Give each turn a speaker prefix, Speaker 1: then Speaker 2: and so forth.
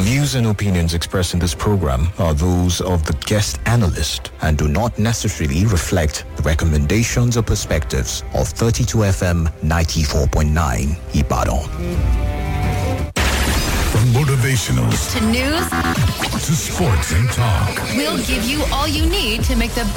Speaker 1: views and opinions expressed in this program are those of the guest analyst and do not necessarily reflect the recommendations or perspectives of 32 FM 94.9 Ibadan.
Speaker 2: From motivationals
Speaker 3: to news
Speaker 2: to sports and talk,
Speaker 3: we'll give you all you need to make the